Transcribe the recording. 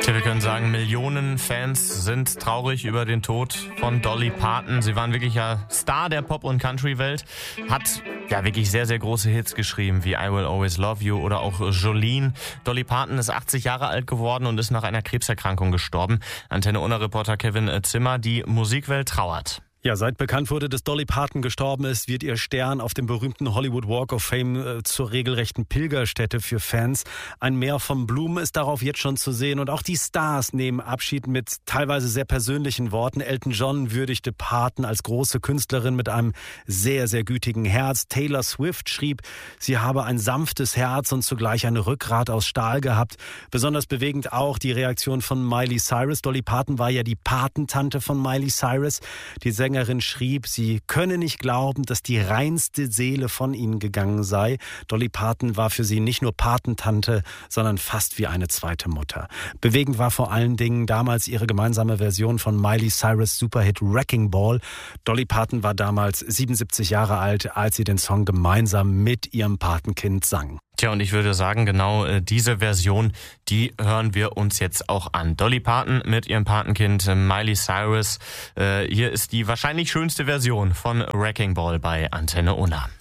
Tja, wir können sagen, Millionen Fans sind traurig über den Tod von Dolly Parton. Sie war ein wirklicher Star der Pop- und Country-Welt, hat ja wirklich sehr, sehr große Hits geschrieben, wie I Will Always Love You oder auch Jolene. Dolly Parton ist 80 Jahre alt geworden und ist nach einer Krebserkrankung gestorben. Antenne Unna-Reporter Kevin Zimmer, die Musikwelt trauert. Ja, seit bekannt wurde, dass Dolly Parton gestorben ist, wird ihr Stern auf dem berühmten Hollywood Walk of Fame zur regelrechten Pilgerstätte für Fans. Ein Meer von Blumen ist darauf jetzt schon zu sehen und auch die Stars nehmen Abschied mit teilweise sehr persönlichen Worten. Elton John würdigte Parton als große Künstlerin mit einem sehr, sehr gütigen Herz. Taylor Swift schrieb, sie habe ein sanftes Herz und zugleich ein Rückgrat aus Stahl gehabt. Besonders bewegend auch die Reaktion von Miley Cyrus. Dolly Parton war ja die Patentante von Miley Cyrus. Die Sängerin schrieb, sie könne nicht glauben, dass die reinste Seele von ihnen gegangen sei. Dolly Parton war für sie nicht nur Patentante, sondern fast wie eine zweite Mutter. Bewegend war vor allen Dingen damals ihre gemeinsame Version von Miley Cyrus' Superhit Wrecking Ball. Dolly Parton war damals 77 Jahre alt, als sie den Song gemeinsam mit ihrem Patenkind sang. Tja, und ich würde sagen, genau diese Version, die hören wir uns jetzt auch an. Dolly Parton mit ihrem Patenkind Miley Cyrus. Hier ist die wahrscheinlich schönste Version von Wrecking Ball bei Antenne Unna.